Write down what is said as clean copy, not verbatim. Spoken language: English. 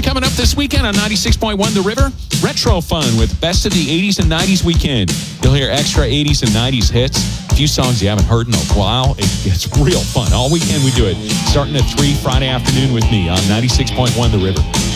coming up this weekend on 96.1 The River, Retro Fun with Best of the 80s and 90s weekend. You'll hear extra 80s and 90s hits, a few songs you haven't heard in a while. It's real fun. All weekend we do it, starting at 3 Friday afternoon with me on 96.1 The River.